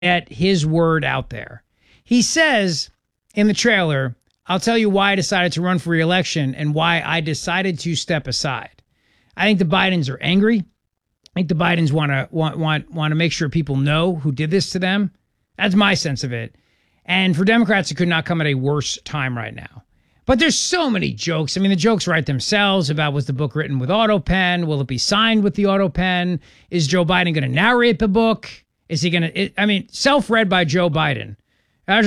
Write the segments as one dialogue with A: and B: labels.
A: get his word out there. He says in the trailer, I'll tell you why I decided to run for re-election and why I decided to step aside. I think the Bidens are angry. I think the Bidens want to make sure people know who did this to them. That's my sense of it. And for Democrats, it could not come at a worse time right now. But there's so many jokes. I mean, the jokes write themselves about, was the book written with AutoPen? Will it be signed with the AutoPen? Is Joe Biden going to narrate the book? Is he going to, self-read by Joe Biden. I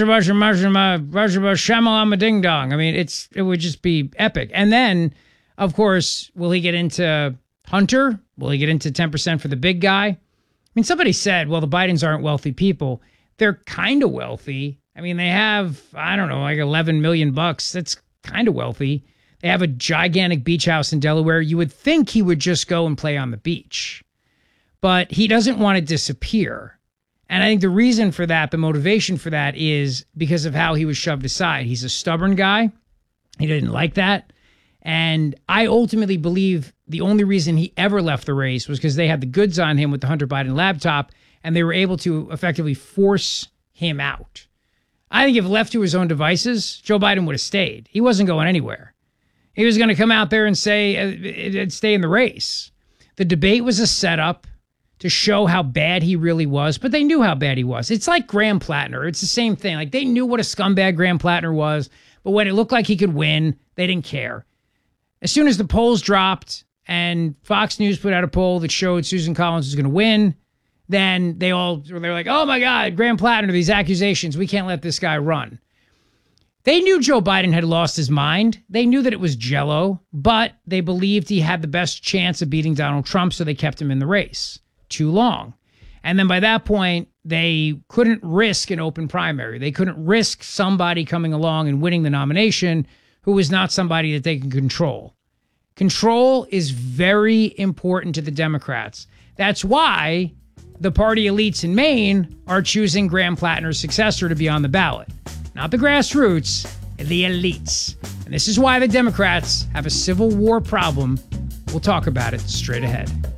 A: mean, it would just be epic. And then, of course, will he get into Hunter? Will he get into 10% for the big guy? I mean, somebody said, well, the Bidens aren't wealthy people. They're kind of wealthy. I mean, they have, I don't know, like $11 million. That's kind of wealthy. They have a gigantic beach house in Delaware. You would think he would just go and play on the beach. But he doesn't want to disappear. And I think the reason for that, the motivation for that, is because of how he was shoved aside. He's a stubborn guy. He didn't like that. And I ultimately believe the only reason he ever left the race was because they had the goods on him with the Hunter Biden laptop, and they were able to effectively force him out. I think if left to his own devices, Joe Biden would have stayed. He wasn't going anywhere. He was going to come out there and say, stay in the race. The debate was a setup to show how bad he really was, but they knew how bad he was. It's like Graham Plattner. It's the same thing. Like, they knew what a scumbag Graham Plattner was, but when it looked like he could win, they didn't care. As soon as the polls dropped and Fox News put out a poll that showed Susan Collins was going to win, then they're like, oh my God, Graham Plattner, these accusations, we can't let this guy run. They knew Joe Biden had lost his mind. They knew that it was jello, but they believed he had the best chance of beating Donald Trump, so they kept him in the race too long. And then by that point, they couldn't risk an open primary. They couldn't risk somebody coming along and winning the nomination who was not somebody that they can control. Control is very important to the Democrats. That's why the party elites in Maine are choosing Graham Plattner's successor to be on the ballot. Not the grassroots, the elites. And this is why the Democrats have a Civil War problem. We'll talk about it straight ahead.